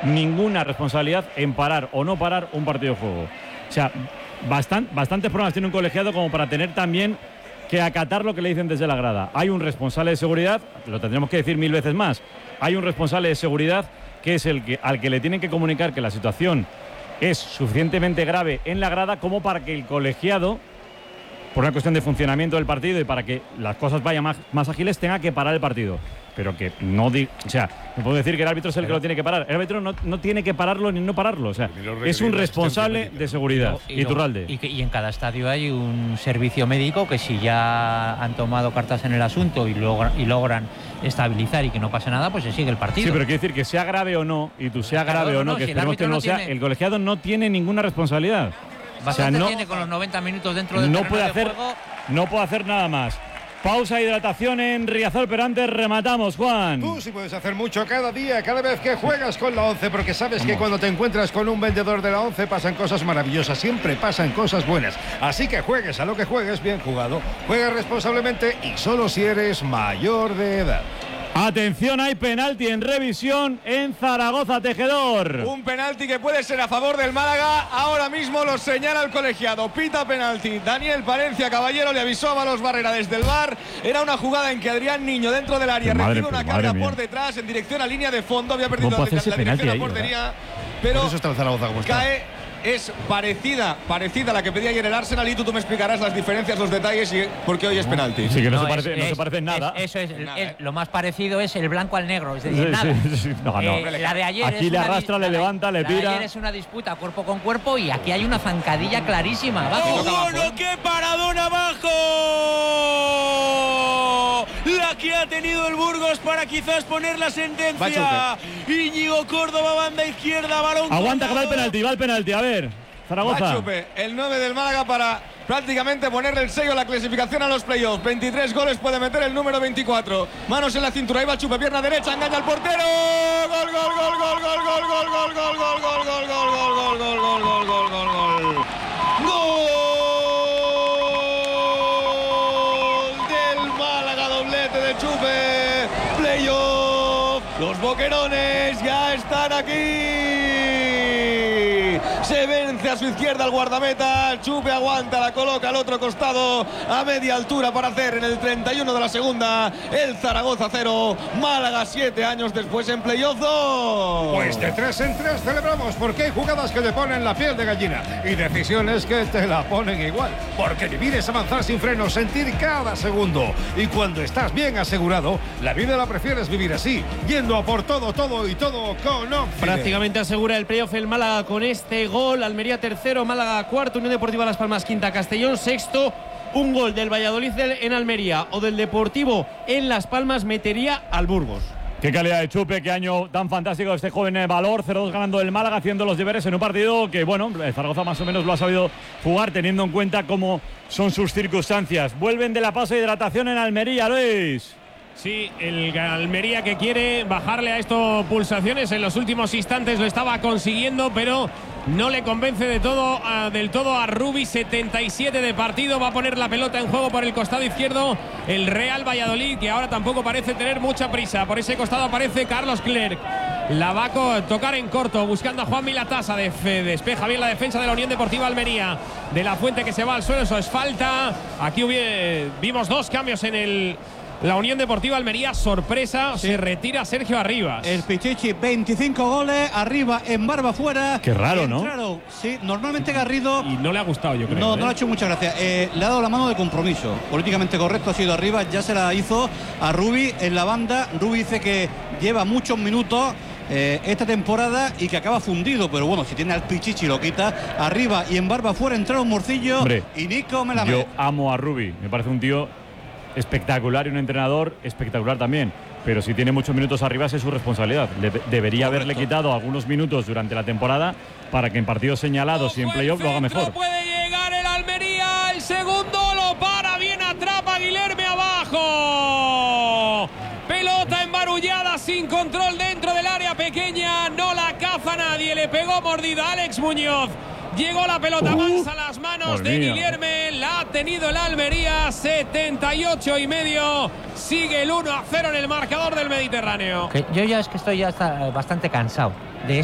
ninguna responsabilidad en parar o no parar un partido de juego. O sea, bastantes problemas tiene un colegiado como para tener también que acatar lo que le dicen desde la grada. Hay un responsable de seguridad, lo tendremos que decir 1000 veces más, hay un responsable de seguridad que es al que le tienen que comunicar que la situación es suficientemente grave en la grada como para que el colegiado, por una cuestión de funcionamiento del partido y para que las cosas vayan más ágiles, tenga que parar el partido. Pero que no... O sea, no puedo decir que el árbitro es el que lo tiene que parar. El árbitro no tiene que pararlo ni no pararlo. O sea, es un responsable de seguridad. Iturralde. Y en cada estadio hay un servicio médico que si ya han tomado cartas en el asunto y logran estabilizar y que no pase nada, pues se sigue el partido. Sí, pero quiere decir que sea grave o no, y tú sea grave o no, que esperemos que no sea, el colegiado no tiene ninguna responsabilidad. Bastante tiene con los 90 minutos dentro del terreno de juego. No puede hacer nada más. Pausa, hidratación en Riazor, pero antes rematamos, Juan. Tú sí puedes hacer mucho cada día, cada vez que juegas con la ONCE, porque sabes que cuando te encuentras con un vendedor de la ONCE pasan cosas maravillosas, siempre pasan cosas buenas. Así que juegues a lo que juegues, bien jugado. Juega responsablemente y solo si eres mayor de edad. Atención, hay penalti en revisión en Zaragoza, Tejedor. Un penalti que puede ser a favor del Málaga. Ahora mismo lo señala el colegiado. Pita penalti. Daniel Palencia Caballero le avisó a Malos Barrera desde el VAR. Era una jugada en que Adrián Niño, dentro del área, recibe una carga por detrás en dirección a línea de fondo. Había perdido la dirección a la portería. Pero por eso está el Zaragoza como está. Cae. Es parecida a la que pedía ayer el Arsenal, y tú me explicarás las diferencias, los detalles y porque hoy es penalti. Sí, que no se parece en nada. Eso es, lo más parecido es el blanco al negro, es decir, nada. No. La de ayer aquí le arrastra, le levanta, le tira. Ayer es una disputa cuerpo con cuerpo y aquí hay una zancadilla clarísima. ¡Oh, qué paradón abajo! La que ha tenido el Burgos para quizás poner la sentencia. Íñigo Córdoba, banda izquierda, balón. Aguanta, que va el penalti, a ver. Zaragoza. Machupe, el 9 del Málaga, para prácticamente ponerle el sello a la clasificación a los playoffs. 23 goles puede meter el número 24. Manos en la cintura, ahí va Chupe, pierna derecha, engaña al portero. Gol, gol, gol, gol, gol, gol, gol, gol, gol, gol, gol, gol, gol, gol, gol, gol, gol, gol, gol, gol. Gol del Málaga, doblete de Chupe. Playoff. Los boquerones ya están aquí. Se vence a su izquierda el guardameta. Chupe aguanta, la coloca al otro costado a media altura para hacer en el 31 de la segunda el Zaragoza 0, Málaga 7 años después en playoff 2. Pues de 3 en 3 celebramos, porque hay jugadas que te ponen la piel de gallina y decisiones que te la ponen igual, porque vivir es avanzar sin frenos, sentir cada segundo, y cuando estás bien asegurado, la vida la prefieres vivir así, yendo a por todo y todo con Opfide. Prácticamente asegura el playoff el Málaga con este gol. Almería tercero, Málaga cuarto, Unión Deportiva Las Palmas quinta, Castellón sexto. Un gol del Valladolid en Almería o del Deportivo en Las Palmas metería al Burgos. Qué calidad de Chupe, qué año tan fantástico este joven Valor. 0-2 ganando el Málaga, haciendo los deberes en un partido que, bueno, el Zaragoza más o menos lo ha sabido jugar, teniendo en cuenta cómo son sus circunstancias. Vuelven de la pausa de hidratación en Almería, Luis. Sí, el Almería que quiere bajarle a estos pulsaciones. En los últimos instantes lo estaba consiguiendo, pero no le convence del todo a Rubi. 77 de partido. Va a poner la pelota en juego por el costado izquierdo el Real Valladolid, que ahora tampoco parece tener mucha prisa. Por ese costado aparece Carlos Clerc. La va a tocar en corto, buscando a Juan Milatasa. Despeja bien la defensa de la Unión Deportiva Almería. De la Fuente, que se va al suelo, eso es falta. Aquí vimos dos cambios en la Unión Deportiva Almería, sorpresa, sí. Se retira Sergio Arribas. El Pichichi, 25 goles, arriba en barba fuera. Qué raro, ¿no? Sí, normalmente Garrido. Y no le ha gustado, yo creo. No le ha hecho mucha gracia. Le ha dado la mano de compromiso. Políticamente correcto ha sido Arribas, ya se la hizo a Rubi en la banda. Rubi dice que lleva muchos minutos esta temporada y que acaba fundido, pero bueno, si tiene al Pichichi lo quita. Arriba y en barba fuera entraron Morcillo. Hombre, y Nico Melamed. Yo amo a Rubi, me parece un tío espectacular y un entrenador espectacular también, pero si tiene muchos minutos arriba es su responsabilidad. Debería haberle quitado algunos minutos durante la temporada para que en partidos señalados y en playoff lo haga mejor. Puede llegar el Almería, el segundo lo para, bien atrapa Guilherme abajo. Pelota embarullada sin control dentro del área pequeña, no la caza nadie, le pegó mordida Alex Muñoz. Llegó la pelota, avanza a las manos de Guilherme, la ha tenido el Almería, 78,5. Sigue el 1-0 en el marcador del Mediterráneo. Yo ya estoy bastante cansado